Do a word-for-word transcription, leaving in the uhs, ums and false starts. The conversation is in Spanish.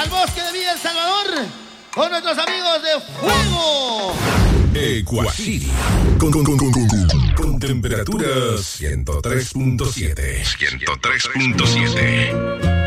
al bosque de Villa El Salvador con nuestros amigos de Fuego Ecuacity. Con, con, con, con, con, con temperatura ciento tres punto siete. ciento tres punto siete.